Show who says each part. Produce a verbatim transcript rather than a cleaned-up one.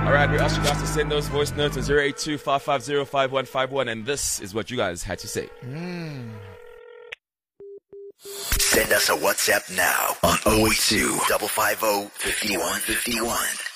Speaker 1: All right, we asked you guys to send those voice notes to zero eight two, five five zero, five one five one, and this is what you guys had to say.
Speaker 2: Mm.
Speaker 3: Send us a WhatsApp now on zero eight two, five five zero, five one five one.